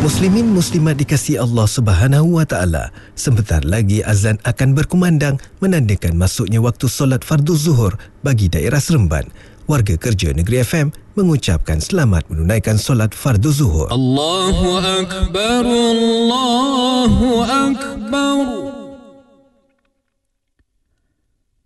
Muslimin muslimat dikasihi Allah Subhanahu wa taala, sebentar lagi azan akan berkumandang menandakan masuknya waktu solat fardu zuhur bagi daerah Seremban. Warga kerja Negeri FM mengucapkan selamat menunaikan solat fardu zuhur. Allahu akbar, Allahu akbar.